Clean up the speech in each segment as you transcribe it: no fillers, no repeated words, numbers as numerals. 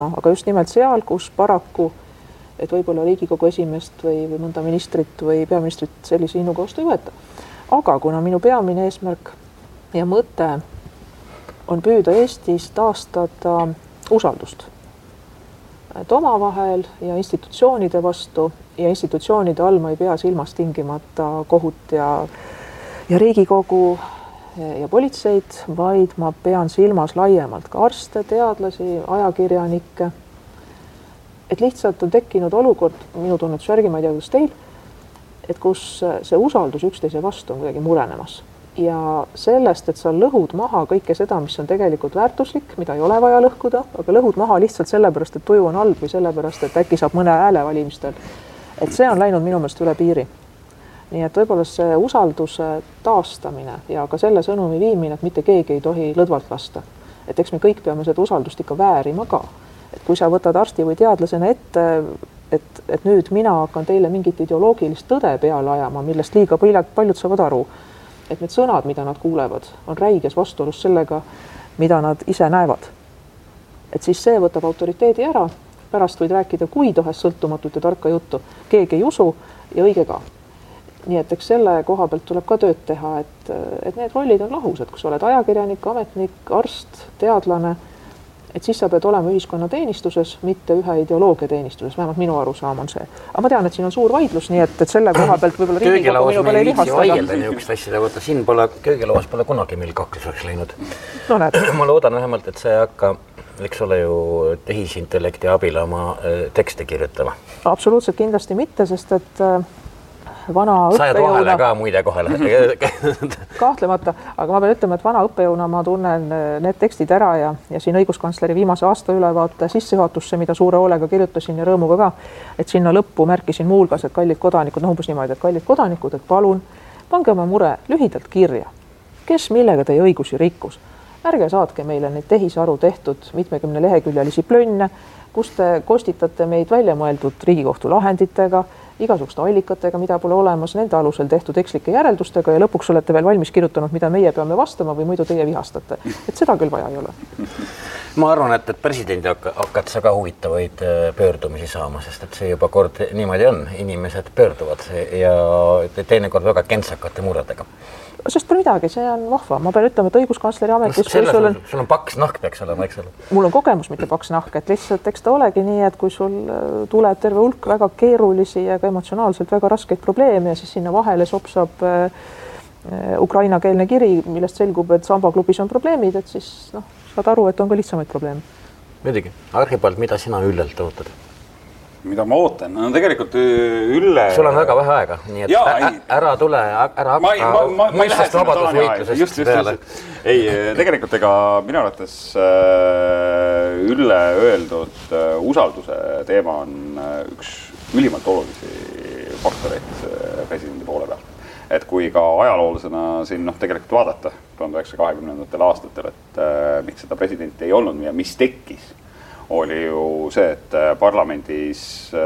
aga just nimelt seal, kus paraku, et võib-olla Riigikogu esimeest või mõnda ministrit või peaministrit sellise innuga vastu ei võeta. Aga kuna minu peamine eesmärk ja mõte on püüda Eestis taastada usaldust, et omavahel ja institutsioonide vastu ja institutsioonide all ma ei pea silmas tingimata kohut ja Riigikogu ja politseid, vaid ma pean silmas laiemalt ka arste, teadlasi, ajakirjanikke. Et lihtsalt on tekkinud olukord, minu tunnetuse järgi, ma ei tea, kuidas teil, et kus see usaldus üksteise vastu on kuidagi murenemas. Ja sellest, et sa lõhud maha kõike seda, mis on tegelikult väärtuslik, mida ei ole vaja lõhkuda, aga lõhud maha lihtsalt sellepärast, et tuju on halb või sellepärast, et äkki saab mõne hääle valimistel. Et see on läinud minu meelest üle piiri. Nii et võib-olla see usalduse taastamine ja ka selle sõnumi viimine, et mitte keegi ei tohi lõdvalt lasta. Et eks me kõik peame seda usaldust ikka väärima ka. Et kui sa võtad arsti või teadlasena ette, et nüüd mina hakkan teile mingit ideoloogilist tõde peale ajama, millest liiga paljud saavad aru, et need sõnad, mida nad kuulevad, on räiges vastuolus sellega, mida nad ise näevad. Et siis see võtab autoriteedi ära, pärast võid rääkida kui tahes sõltumatut ja tarka juttu. Keegi ei usu ja õige ka. Nii et eks selle koha pealt tuleb ka tööd teha, et need rollid on lahus, et kui sa oled ajakirjanik, ametnik, arst, teadlane, et siis sa pead olema ühiskonna teenistuses, mitte ühe ideoloogia teenistuses, vähemalt minu arusaam on see. Aga ma tean, et siin on suur vaidlus, nii et selle koha pealt võib-olla Riigikogu minu peale ei lihastada. Siin köögilauas pole kunagi meil kakluseks läinud. No näed. Ma loodan vähemalt, et see hakka, eks ole ju tehisintellekti abil oma tekste kirjutama. Absoluutselt kindlasti mitte, sest et vana Sajad vahele ka muide kohale. Kahtlemata, aga ma pean ütlema, et vana õppejõuna ma tunnen need tekstid ära ja siin õiguskantsleri viimase aasta ülevaate sissejuhatusse, mida suure hoolega kirjutasin ja rõõmuga ka, et sinna lõppu märkisin muulgas, et kallid kodanikud, umbes niimoodi, et kallid kodanikud, et palun, pange oma mure lühidalt kirja. Kes millega teie õigusi rikkus? Ärge saatke meile neid tehisaru tehtud 70 leheküljelisi plönne, kus te kostitate meid välja mõeldud Riigikohtu lahenditega, igasuguste allikatega, mida pole olemas, nende alusel tehtud ekslike järeldustega ja lõpuks olete veel valmis kirjutanud, mida meie peame vastama või muidu teie vihastate. Et seda küll vaja ei ole. Ma arvan, et presidendi hakkad sa ka huvitavaid pöördumisi saama, sest et see juba kord niimoodi on. Inimesed pöörduvad ja teinekord väga kentsakate muredega. Sest pole midagi, see on vahva. Ma pean ütlema, et õiguskantsleri ametis... Sul on paks nahk peaks olema, eks ole? Mul on kogemus, mitte paks nahk, et lihtsalt eks ta olegi nii, et kui sul tuleb terve hulk väga keerulisi ja ka emotsionaalselt väga raskeid probleeme ja siis sinna vahele sopsab ukrainakeelne kiri, millest selgub, et sambaklubis on probleemid, et siis saad aru, et on ka lihtsamaid probleeme. Muidugi. Arhipald, mida sina Üllelt ootad? Mida ma ootan? No tegelikult Ülle... Sul on väga vähe aega, nii et ära tule, ära hakka mõistast vabadusvõitlusest peale. Ei, tegelikult minu arvates Ülle öeldud usalduse teema on üks ülimalt olulisi faktoreid presidendi poole peal. Et kui ka ajaloolasena siin tegelikult vaadata 1920. aastatel, et miks seda presidenti ei olnud ja mis tekkis, oli ju see, et parlamendis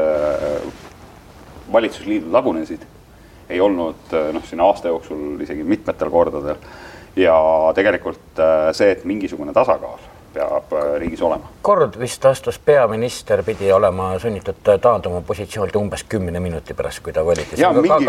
valitsusliidud lagunesid, ei olnud siin aasta jooksul isegi mitmetel kordadel ja tegelikult see, et mingisugune tasakaal peab riigis olema. Kord vist astus peaminister pidi olema sunnitud taanduma positsioonilt umbes 10 minuti pärast, kui ta voliti.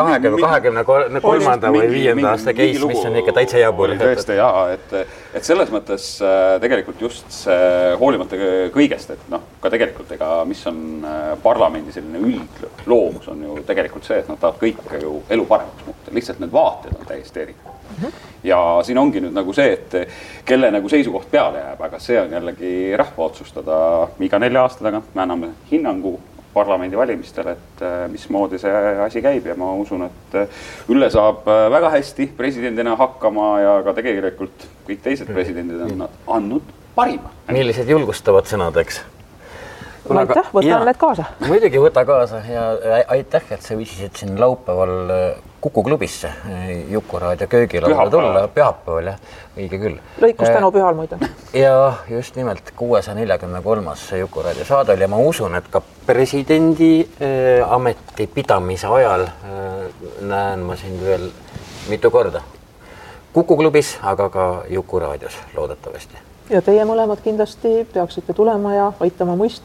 23. või 5. aasta keis, mis on ikka täitsa jabur. Tõesti, et selles mõttes tegelikult just see hoolimata kõigest, et ka tegelikult mis on parlamendi selline üldloomus on ju tegelikult see, et nad tahavad kõik ju elu paremaks muuta. Lihtsalt need vaated on täiesti erinevad. Ja siin ongi nüüd nagu see, et kelle nagu seisukoht peale jääb, aga see on jällegi rahva otsustada iga 4 aasta tagant. Me anname hinnangu parlamendi valimistele, et mismoodi see asi käib ja ma usun, et Ülle saab väga hästi presidendina hakkama ja ka tegelikult kõik teised presidendid on andnud parima. Millised julgustavad sõnad, eks? Aitäh, võtan need kaasa. Muidugi võta kaasa ja aitäh, et sa viisisid siin laupäeval Kuku klubisse Jukuraadio köögilaule tulla. Pühapäeval, jah, õige küll. Lõikus tänu pühal muide. Ja just nimelt 643. Jukuraadio saade oli ja ma usun, et ka presidendi ameti pidamise ajal näen ma sind veel mitu korda. Kuku klubis, aga ka Jukuraadios loodetavasti. ja teie mõlemad kindlasti peaksite tulema ja aitama